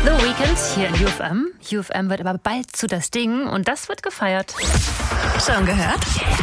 The Weeknd hier in UFM. UFM wird aber bald zu das Ding und das wird gefeiert. Schon gehört?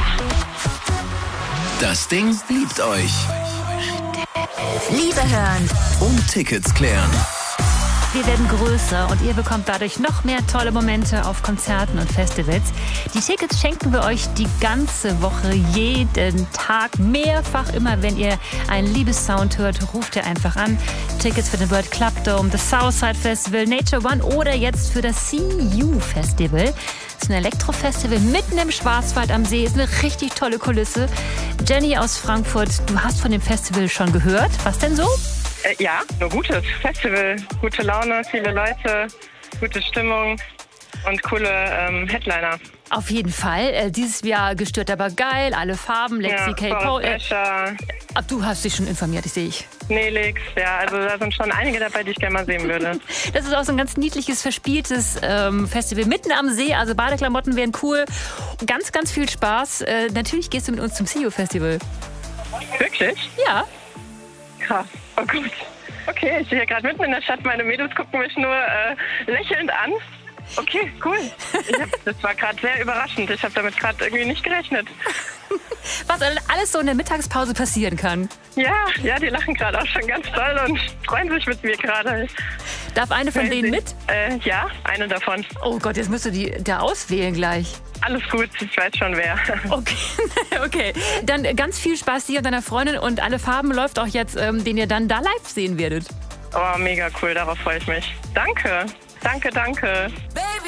Das Ding liebt euch. Liebe hören. Und Tickets klären. Wir werden größer und ihr bekommt dadurch noch mehr tolle Momente auf Konzerten und Festivals. Die Tickets schenken wir euch die ganze Woche, jeden Tag, mehrfach. Immer wenn ihr einen Liebessound hört, ruft ihr einfach an. Tickets für den World Club Dome, das Southside Festival, Nature One oder jetzt für das CU Festival. Das ist ein Elektrofestival mitten im Schwarzwald am See. Ist eine richtig tolle Kulisse. Jenny aus Frankfurt, du hast von dem Festival schon gehört. Was denn so? Ja, nur Gutes. Festival, gute Laune, viele Leute, gute Stimmung und coole Headliner. Auf jeden Fall. Dieses Jahr gestört, aber geil. Alle Farben, Lexi K. Cole. Du hast dich schon informiert, ich sehe ich. Nelix, ja, also da sind schon einige dabei, die ich gerne mal sehen würde. Das ist auch so ein ganz niedliches, verspieltes Festival mitten am See. Also Badeklamotten wären cool. Ganz, ganz viel Spaß. Natürlich gehst du mit uns zum CU-Festival. Wirklich? Ja. Krass. Oh gut. Okay, ich stehe hier gerade mitten in der Stadt. Meine Mädels gucken mich nur lächelnd an. Okay, cool. Das war gerade sehr überraschend. Ich habe damit gerade irgendwie nicht gerechnet. Was alles so in der Mittagspause passieren kann. Ja, die lachen gerade auch schon ganz toll und freuen sich mit mir gerade. Darf eine von denen mit? Ja, eine davon. Oh Gott, jetzt musst du die da auswählen gleich. Alles gut, ich weiß schon wer. Okay. Dann ganz viel Spaß dir und deiner Freundin und Alle Farben läuft auch jetzt, den ihr dann da live sehen werdet. Oh, mega cool, darauf freue ich mich. Danke. Danke.